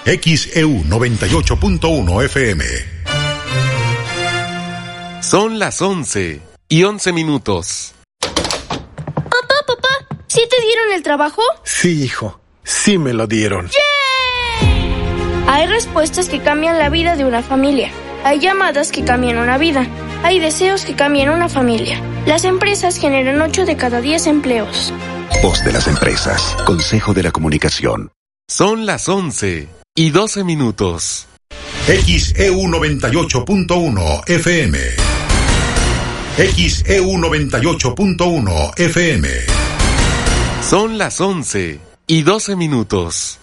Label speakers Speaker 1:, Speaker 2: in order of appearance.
Speaker 1: XEU 98.1 FM.
Speaker 2: Son las 11:11.
Speaker 3: Papá, ¿sí te dieron el trabajo?
Speaker 4: Sí, hijo, sí me lo dieron.
Speaker 3: ¡Yay! Hay respuestas que cambian la vida de una familia. Hay llamadas que cambian una vida. Hay deseos que cambian una familia. Las empresas generan 8 de cada 10 empleos.
Speaker 5: Voz de las empresas. Consejo de la Comunicación.
Speaker 2: Son las 11:12.
Speaker 1: XEU 98.1 FM. XEU 98.1 FM.
Speaker 2: Son las 11:12.